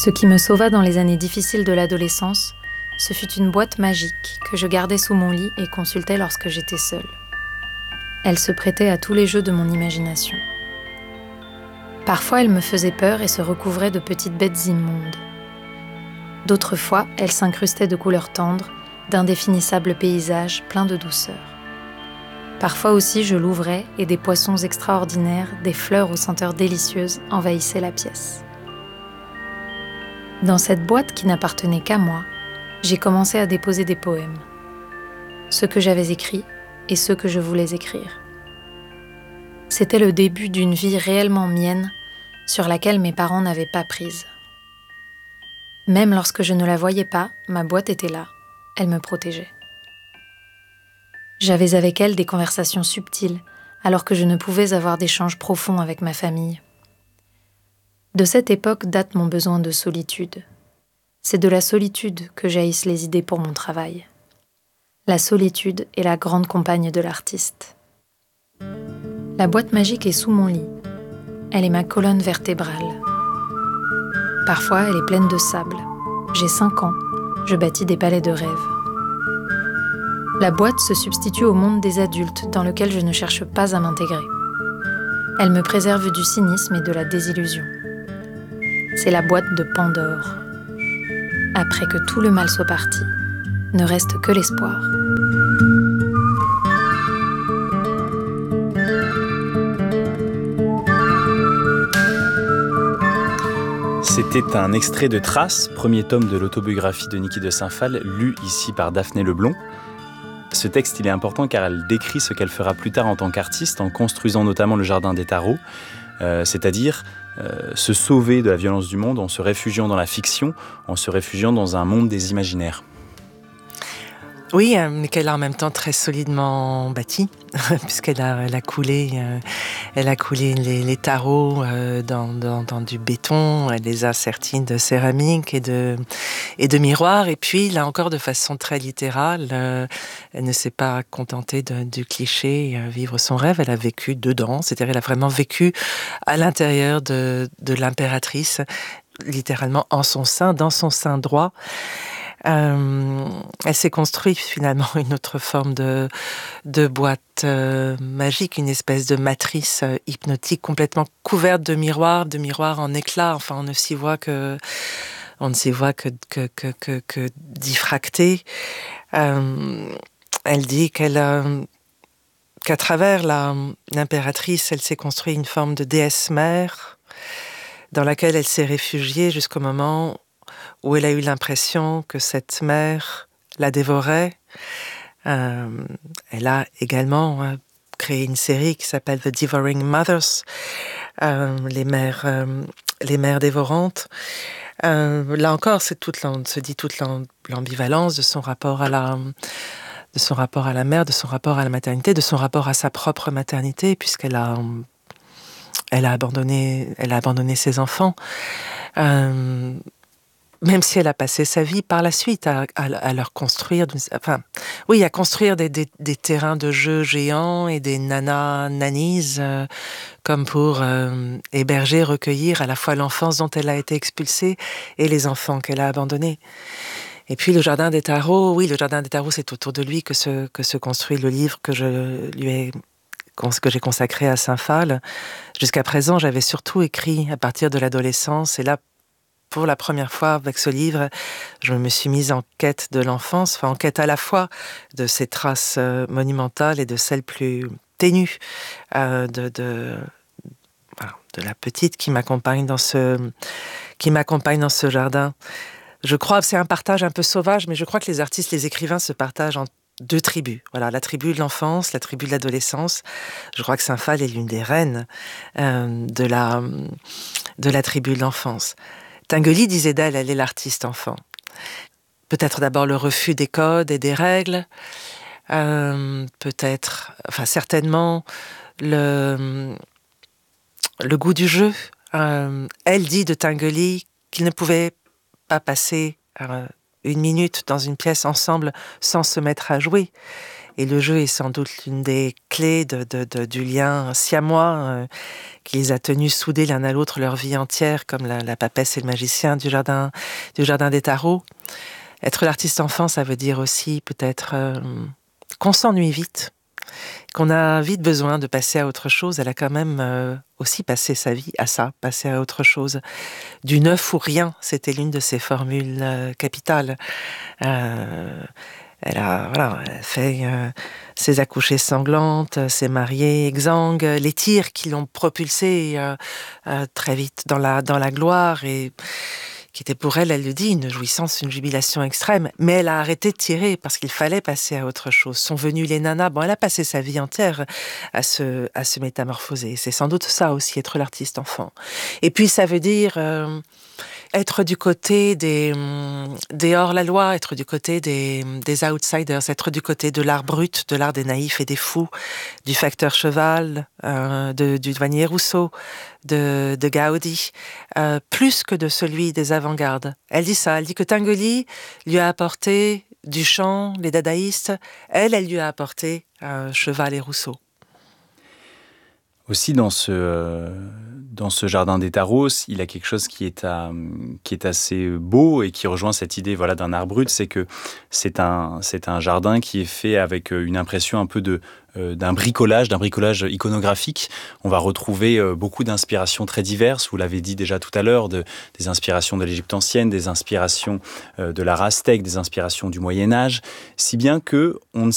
Ce qui me sauva dans les années difficiles de l'adolescence, ce fut une boîte magique que je gardais sous mon lit et consultais lorsque j'étais seule. Elle se prêtait à tous les jeux de mon imagination. Parfois, elle me faisait peur et se recouvrait de petites bêtes immondes. D'autres fois, elle s'incrustait de couleurs tendres, d'indéfinissables paysages pleins de douceur. Parfois aussi, je l'ouvrais et des poissons extraordinaires, des fleurs aux senteurs délicieuses envahissaient la pièce. Dans cette boîte qui n'appartenait qu'à moi, j'ai commencé à déposer des poèmes. Ceux que j'avais écrits et ceux que je voulais écrire. C'était le début d'une vie réellement mienne, sur laquelle mes parents n'avaient pas prise. Même lorsque je ne la voyais pas, ma boîte était là, elle me protégeait. J'avais avec elle des conversations subtiles, alors que je ne pouvais avoir d'échanges profonds avec ma famille. De cette époque date mon besoin de solitude. C'est de la solitude que jaillissent les idées pour mon travail. La solitude est la grande compagne de l'artiste. La boîte magique est sous mon lit. Elle est ma colonne vertébrale. Parfois, elle est pleine de sable. J'ai 5 ans. Je bâtis des palais de rêve. La boîte se substitue au monde des adultes dans lequel je ne cherche pas à m'intégrer. Elle me préserve du cynisme et de la désillusion. C'est la boîte de Pandore. Après que tout le mal soit parti, ne reste que l'espoir. C'était un extrait de Traces, premier tome de l'autobiographie de Niki de Saint-Phalle, lu ici par Daphné Leblond. Ce texte, il est important car elle décrit ce qu'elle fera plus tard en tant qu'artiste, en construisant notamment le Jardin des Tarots, c'est-à-dire se sauver de la violence du monde en se réfugiant dans la fiction, en se réfugiant dans un monde des imaginaires. Oui, mais qu'elle a en même temps très solidement bâti, puisqu'elle a coulé les tarots dans du béton, elle les a sertis de céramique et de miroirs, et puis là encore de façon très littérale, elle ne s'est pas contentée du cliché vivre son rêve, elle a vécu dedans, c'est-à-dire elle a vraiment vécu à l'intérieur de l'impératrice, littéralement en son sein, dans son sein droit. Elle s'est construite finalement une autre forme de boîte magique, une espèce de matrice hypnotique complètement couverte de miroirs en éclats. Enfin, on ne s'y voit que diffracté. Elle dit qu'à travers l'impératrice, elle s'est construite une forme de déesse mère dans laquelle elle s'est réfugiée jusqu'au moment où elle a eu l'impression que cette mère la dévorait. Elle a également créé une série qui s'appelle The Devouring Mothers, les mères dévorantes. Là encore, se dit toute l'ambivalence de son rapport à la mère, de son rapport à la maternité, de son rapport à sa propre maternité, puisqu'elle a abandonné ses enfants. Même si elle a passé sa vie par la suite à leur construire, à construire des terrains de jeu géants et des nannies, comme pour héberger, recueillir à la fois l'enfance dont elle a été expulsée et les enfants qu'elle a abandonnés. Et puis le Jardin des Tarots, c'est autour de lui que se construit le livre que j'ai consacré à Saint-Phal. Jusqu'à présent, j'avais surtout écrit à partir de l'adolescence, et là, pour la première fois avec ce livre, je me suis mise en quête de l'enfance, en quête à la fois de ces traces monumentales et de celles plus ténues de la petite qui m'accompagne dans ce jardin. Je crois que c'est un partage un peu sauvage, mais je crois que les artistes, les écrivains se partagent en 2 tribus. Voilà, la tribu de l'enfance, la tribu de l'adolescence. Je crois que Saint-Phal est l'une des reines de la tribu de l'enfance. Tinguely disait d'elle, elle est l'artiste enfant. Peut-être d'abord le refus des codes et des règles, certainement le goût du jeu. Elle dit de Tinguely qu'il ne pouvait pas passer 1 minute dans une pièce ensemble sans se mettre à jouer. Et le jeu est sans doute l'une des clés du lien siamois qui les a tenus soudés l'un à l'autre leur vie entière, comme la papesse et le magicien du jardin des tarots. Être l'artiste enfant, ça veut dire aussi peut-être qu'on s'ennuie vite, qu'on a vite besoin de passer à autre chose. Elle a quand même aussi passé sa vie à ça, passer à autre chose. Du neuf ou rien, c'était l'une de ses formules capitales. Elle a fait ses accouchées sanglantes, ses mariées exsangues, les tirs qui l'ont propulsée très vite dans la gloire et qui était pour elle, elle le dit, une jouissance, une jubilation extrême. Mais elle a arrêté de tirer parce qu'il fallait passer à autre chose. Sont venues les nanas. Bon, elle a passé sa vie entière à se métamorphoser. C'est sans doute ça aussi, être l'artiste enfant. Et puis, ça veut dire être du côté des hors-la-loi, être du côté des outsiders, être du côté de l'art brut, de l'art des naïfs et des fous, du facteur cheval, du douanier Rousseau, de Gaudi, plus que de celui des avant-gardes. Elle dit ça, elle dit que Tinguely lui a apporté du chant, les dadaïstes, elle lui a apporté Cheval et Rousseau. Aussi, dans ce jardin des tarots, il y a quelque chose qui est assez beau et qui rejoint cette idée d'un art brut, c'est que c'est un jardin qui est fait avec une impression un peu d'un bricolage iconographique. On va retrouver beaucoup d'inspirations très diverses, vous l'avez dit déjà tout à l'heure, des inspirations de l'Égypte ancienne, des inspirations de l'art aztèque, des inspirations du Moyen-Âge, si bien que on ne